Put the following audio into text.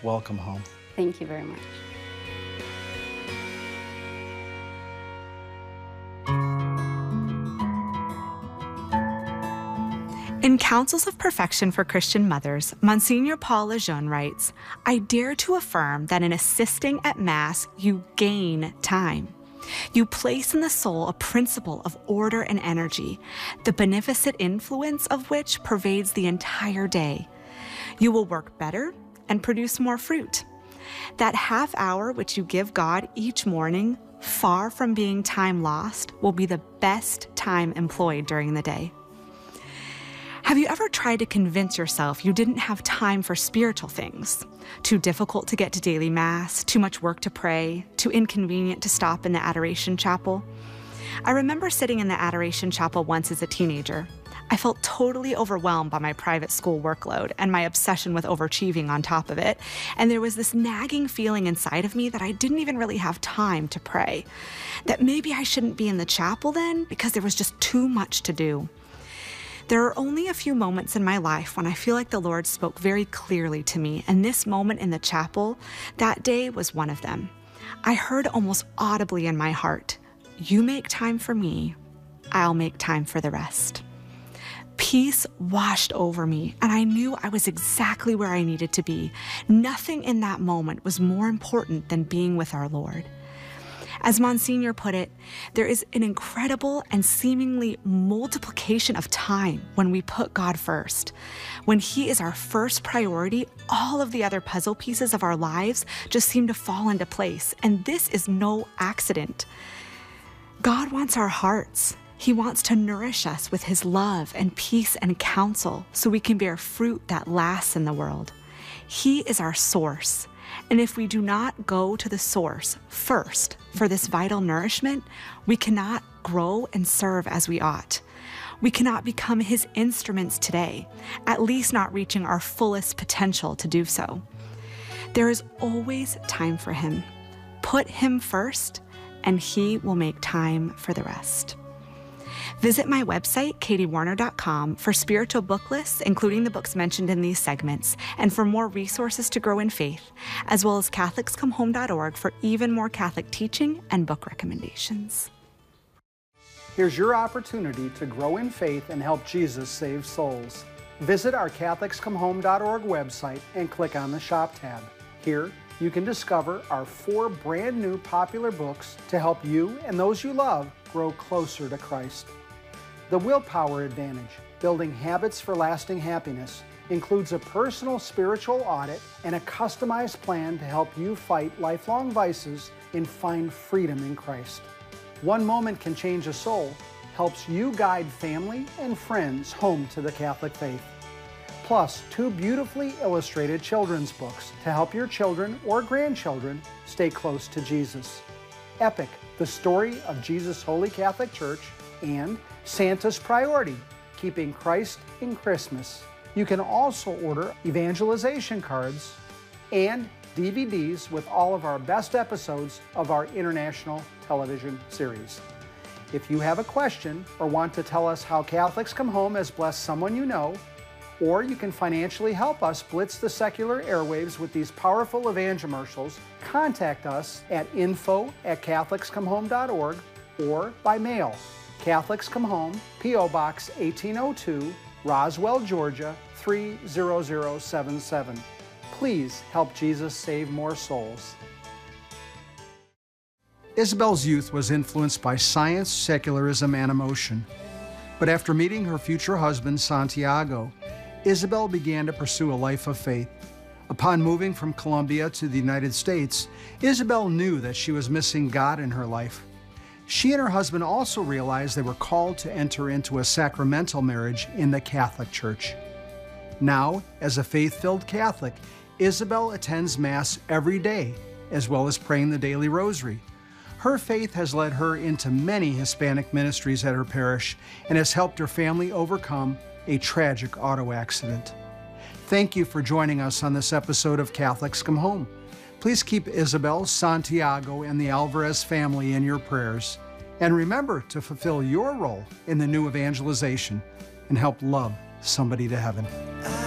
welcome home. Thank you very much. In Counsels of Perfection for Christian Mothers, Monsignor Paul Lejeune writes, "I dare to affirm that in assisting at Mass, you gain time. You place in the soul a principle of order and energy, the beneficent influence of which pervades the entire day. You will work better and produce more fruit. That half hour which you give God each morning, far from being time lost, will be the best time employed during the day." Have you ever tried to convince yourself you didn't have time for spiritual things? Too difficult to get to daily Mass, too much work to pray, too inconvenient to stop in the Adoration Chapel? I remember sitting in the Adoration Chapel once as a teenager. I felt totally overwhelmed by my private school workload and my obsession with overachieving on top of it, and there was this nagging feeling inside of me that I didn't even really have time to pray, that maybe I shouldn't be in the chapel then because there was just too much to do. There are only a few moments in my life when I feel like the Lord spoke very clearly to me, and this moment in the chapel that day was one of them. I heard almost audibly in my heart, "You make time for me, I'll make time for the rest." Peace washed over me, and I knew I was exactly where I needed to be. Nothing in that moment was more important than being with our Lord. As Monsignor put it, there is an incredible and seemingly multiplication of time when we put God first. When He is our first priority, all of the other puzzle pieces of our lives just seem to fall into place, and this is no accident. God wants our hearts. He wants to nourish us with His love and peace and counsel so we can bear fruit that lasts in the world. He is our source. And if we do not go to the source first for this vital nourishment, we cannot grow and serve as we ought. We cannot become His instruments today, at least not reaching our fullest potential to do so. There is always time for Him. Put Him first, and He will make time for the rest. Visit my website, katiewarner.com, for spiritual book lists, including the books mentioned in these segments, and for more resources to grow in faith, as well as catholicscomehome.org for even more Catholic teaching and book recommendations. Here's your opportunity to grow in faith and help Jesus save souls. Visit our catholicscomehome.org website and click on the Shop tab. Here, you can discover our 4 brand new popular books to help you and those you love grow closer to Christ. The Willpower Advantage, Building Habits for Lasting Happiness, includes a personal spiritual audit and a customized plan to help you fight lifelong vices and find freedom in Christ. One Moment Can Change a Soul helps you guide family and friends home to the Catholic faith. Plus, 2 beautifully illustrated children's books to help your children or grandchildren stay close to Jesus. Epic, The Story of Jesus' Holy Catholic Church, and Santa's Priority, Keeping Christ in Christmas. You can also order evangelization cards and DVDs with all of our best episodes of our international television series. If you have a question or want to tell us how Catholics Come Home has blessed someone you know, or you can financially help us blitz the secular airwaves with these powerful evangelicals, contact us at info@catholicscomehome.org or by mail. Catholics Come Home, P.O. Box 1802, Roswell, Georgia 30077. Please help Jesus save more souls. Isabel's youth was influenced by science, secularism, and emotion. But after meeting her future husband, Santiago, Isabel began to pursue a life of faith. Upon moving from Colombia to the United States, Isabel knew that she was missing God in her life. She and her husband also realized they were called to enter into a sacramental marriage in the Catholic Church. Now, as a faith-filled Catholic, Isabel attends Mass every day, as well as praying the daily rosary. Her faith has led her into many Hispanic ministries at her parish and has helped her family overcome a tragic auto accident. Thank you for joining us on this episode of Catholics Come Home. Please keep Isabel, Santiago, and the Alvarez family in your prayers. And remember to fulfill your role in the new evangelization and help love somebody to heaven.